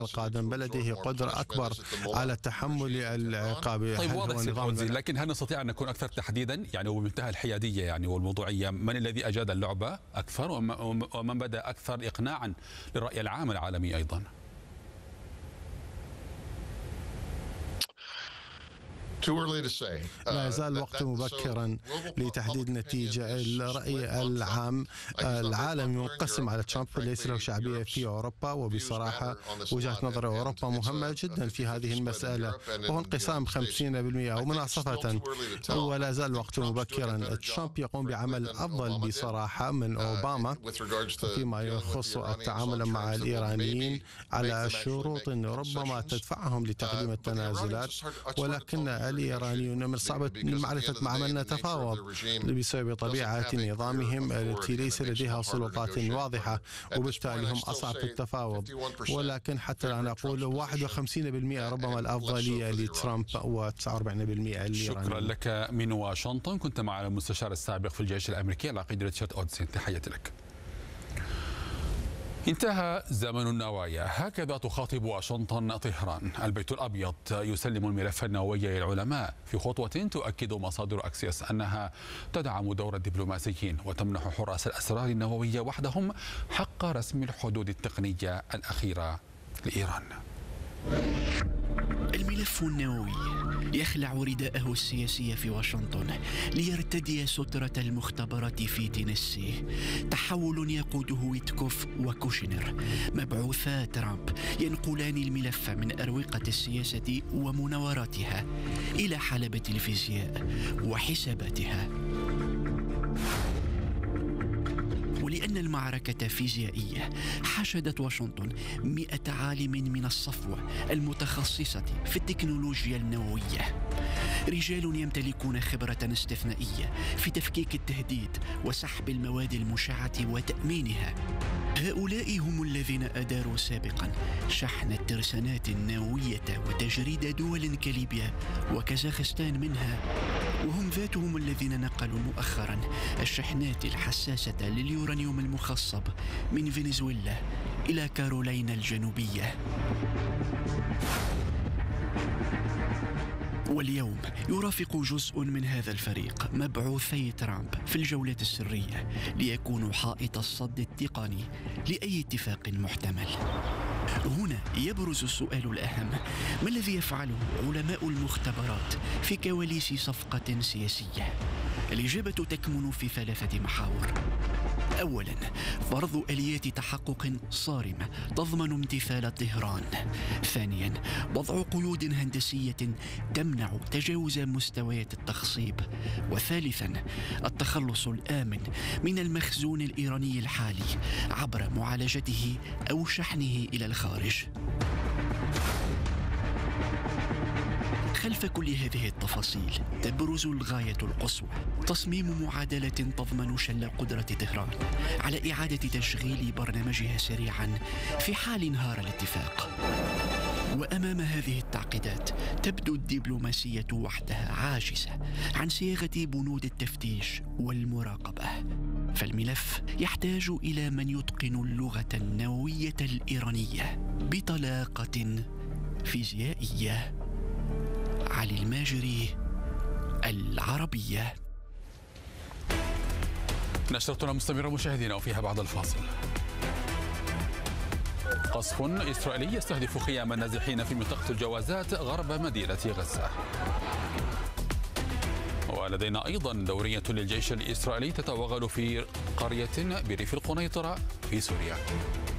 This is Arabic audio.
القادم بل لديه قدرة أكبر على تحمل العقاب. طيب واضح سيد فوزي، لكن هل نستطيع أن نكون أكثر تحديدا يعني وبمنتهى الحيادية يعني والموضوعية؟ من الذي أجاد اللعبة أكثر ومن بدأ أكثر إقناعا للرأي العام العالمي أيضا؟ لا يزال الوقت مبكرا لتحديد نتيجة. الرأي العام العالمي منقسم على ترامب، ليس له شعبية في أوروبا، وبصراحة وجهة نظر أوروبا مهمة جدا في هذه المسألة، وهو انقسام 50% أو مناصفة. ولا زال الوقت مبكرا. ترامب يقوم بعمل أفضل بصراحة من أوباما فيما يخص التعامل مع الإيرانيين على شروط ربما تدفعهم لتقديم التنازلات، ولكن الإيرانيون من الصعب معرفة مع من نتفاوض بسبب طبيعة نظامهم التي ليس لديها سلطات واضحة، وبالتالي هم أصعب في التفاوض. ولكن حتى لا نقول 51% ربما الأفضلية لترامب و49% للإيرانيين. شكرا لك من واشنطن. كنت مع المستشار السابق في الجيش الأمريكي العقيد ريتشارد أودسين، تحياتي لك. انتهى زمن النوايا، هكذا تخاطب واشنطن طهران. البيت الأبيض يسلم الملف النووي للعلماء في خطوة تؤكد مصادر أكسيوس أنها تدعم دور الدبلوماسيين وتمنح حراس الأسرار النووية وحدهم حق رسم الحدود التقنية الأخيرة لإيران. الملف النووي يخلع رداءه السياسي في واشنطن ليرتدي سترة المختبرات في تينيسي. تحول يقوده ويتكوف وكوشنر مبعوثا ترامب ينقلان الملف من أروقة السياسة ومناوراتها إلى حلبة الفيزياء وحساباتها. ولأن المعركة فيزيائية، حشدت واشنطن 100 عالم من الصفوة المتخصصة في التكنولوجيا النووية، رجال يمتلكون خبرة استثنائية في تفكيك التهديد وسحب المواد المشعة وتأمينها. هؤلاء هم الذين أداروا سابقا شحن الترسانات النووية وتجريد دول كليبيا وكازاخستان منها، وهم ذاتهم الذين نقلوا مؤخرا الشحنات الحساسة لليورانيوم المخصب من فنزويلا إلى كارولينا الجنوبية. واليوم يرافق جزء من هذا الفريق مبعوثي ترامب في الجولة السرية ليكونوا حائط الصد التقني لأي اتفاق محتمل. هنا يبرز السؤال الأهم: ما الذي يفعله علماء المختبرات في كواليس صفقة سياسية؟ الإجابة تكمن في 3 محاور. أولا، فرض آليات تحقق صارمة تضمن امتثال طهران. ثانيا، وضع قيود هندسية تمنع تجاوز مستويات التخصيب. وثالثا، التخلص الآمن من المخزون الإيراني الحالي عبر معالجته أو شحنه إلى الخارج. خلف كل هذه التفاصيل تبرز الغاية القصوى: تصميم معادلة تضمن شل قدرة طهران على إعادة تشغيل برنامجها سريعا في حال انهار الاتفاق. وأمام هذه التعقيدات تبدو الدبلوماسية وحدها عاجزة عن صياغة بنود التفتيش والمراقبة، فالملف يحتاج إلى من يتقن اللغة النووية الإيرانية بطلاقة فيزيائية. علي الماجري، العربية. نشرتنا مستمرة مشاهدينا وفيها بعد الفاصل. قصف إسرائيلي يستهدف خيام النازحين في منطقة الجوازات غرب مدينة غزة. ولدينا أيضا دورية للجيش الإسرائيلي تتوغل في قرية بريف القنيطرة في سوريا.